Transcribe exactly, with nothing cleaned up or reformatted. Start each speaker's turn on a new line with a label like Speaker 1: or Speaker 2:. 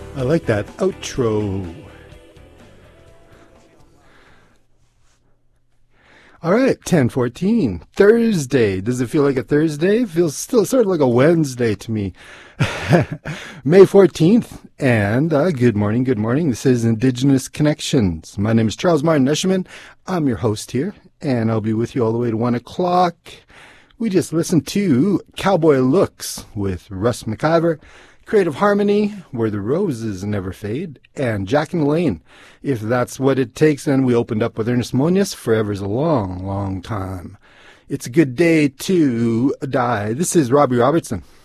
Speaker 1: I like that outro. All right, ten fourteen, Thursday. Does it feel like a Thursday? It feels still sort of like a Wednesday to me. May fourteenth, and uh, good morning, good morning. This is Indigenous Connections. My name is Charles Martin Escherman. I'm your host here, and I'll be with you all the way to one o'clock. We just listened to Cowboy Looks with Russ McIver, Creative Harmony, Where the Roses Never Fade, and Jack in the Lane. If that's what it takes, then we opened up with Ernest Moniz, Forever's a Long, Long Time. It's a good day to die. This is Robbie Robertson.